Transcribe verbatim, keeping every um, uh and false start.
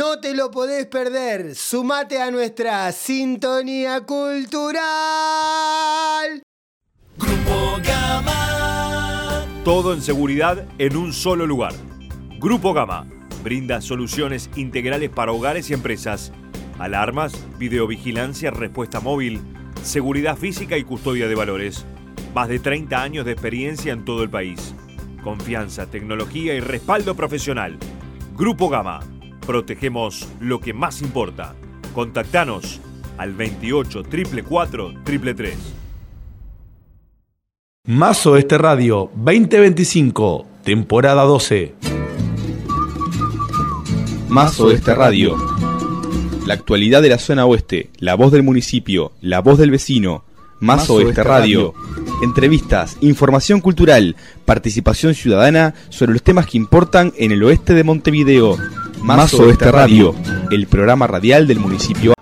no te lo podés perder. Sumate a nuestra sintonía cultural. Grupo Gama. Todo en seguridad en un solo lugar. Grupo Gama brinda soluciones integrales para hogares y empresas. Alarmas, videovigilancia, respuesta móvil, seguridad física y custodia de valores. Más de treinta años de experiencia en todo el país. Confianza, tecnología y respaldo profesional. Grupo Gama. Protegemos lo que más importa. Contactanos al veintiocho, cuatro cuatro cuatro, tres tres tres. Más Oeste Radio veinte veinticinco, temporada doce. Más Oeste Radio. La actualidad de la zona oeste, la voz del municipio, la voz del vecino. Más Oeste Radio. Entrevistas, información cultural, participación ciudadana sobre los temas que importan en el oeste de Montevideo. Más Oeste Radio, el programa radial del municipio.